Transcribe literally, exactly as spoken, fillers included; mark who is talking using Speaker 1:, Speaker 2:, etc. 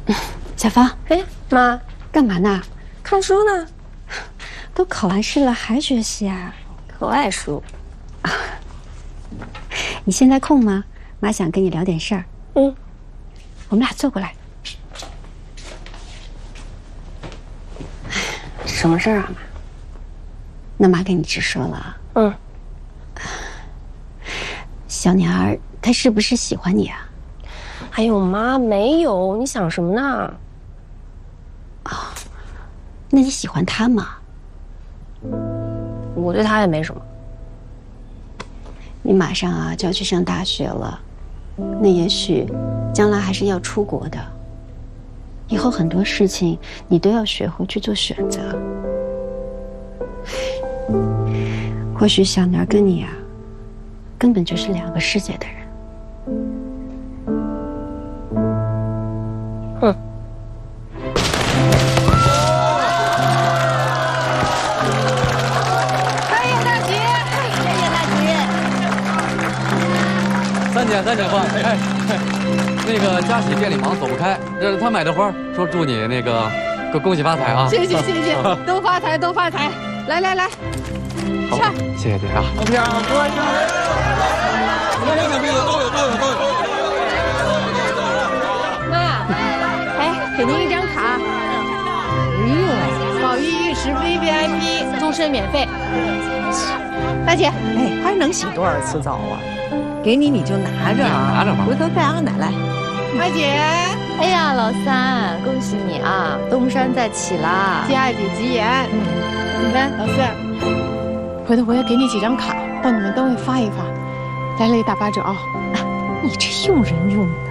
Speaker 1: 小芳，
Speaker 2: 哎，妈，
Speaker 1: 干嘛呢？
Speaker 2: 看书呢。
Speaker 1: 都考完试了还学习啊？
Speaker 2: 可爱书。
Speaker 1: 啊，你现在空吗？妈想跟你聊点事儿。
Speaker 2: 嗯，
Speaker 1: 我们俩坐过来。
Speaker 2: 什么事儿啊，妈？
Speaker 1: 那妈跟你直说了。
Speaker 2: 嗯。
Speaker 1: 小年儿他是不是喜欢你啊？
Speaker 2: 哎呦，妈，没有，你想什么呢？
Speaker 1: 啊、哦，那你喜欢他吗？
Speaker 2: 我对他也没什么。
Speaker 1: 你马上啊就要去上大学了，那也许将来还是要出国的。以后很多事情你都要学会去做选择。或许小年跟你啊，根本就是两个世界的人。
Speaker 2: 嗯。
Speaker 3: 开业大吉！开业大吉！
Speaker 4: 三姐，三姐花，哎，那个佳喜店里忙走不开，这是他买的花，说祝你那个恭恭喜发财啊！
Speaker 3: 谢谢谢谢，都发财都发财！来来来，
Speaker 4: 好，谢谢姐啊！
Speaker 5: 好漂亮，多少？每个妹子都有都有都有。
Speaker 3: 妈，哎，给您一张卡。哎呦，宝玉玉石 V V I P， 终身免费。大姐，
Speaker 6: 哎，还能洗多少次澡啊？给你你就拿着啊，
Speaker 4: 拿着吧，
Speaker 6: 回头带阿奶来。
Speaker 3: 二姐，
Speaker 7: 哎呀，老三，恭喜你啊，东山再起啦！
Speaker 3: 接二姐吉言。嗯，你看，老四，回头我也给你几张卡，到你们单位发一发，来了一大八折啊！
Speaker 7: 你这用人用的。